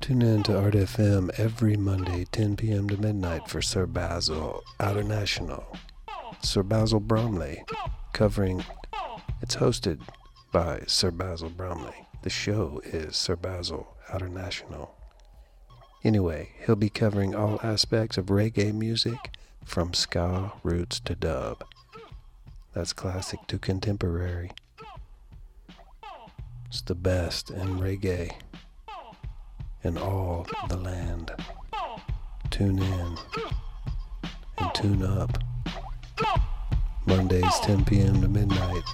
Tune in to Art FM every Monday, 10 p.m. to midnight for Sir Basil Outernational. Sir Basil Bromley covering. It's hosted by Sir Basil Bromley. The show is Sir Basil Outernational. Anyway, he'll be covering all aspects of reggae music from ska roots to dub. That's classic to contemporary. It's the best in reggae in all the land. Tune in and tune up. Mondays 10 p.m. to midnight.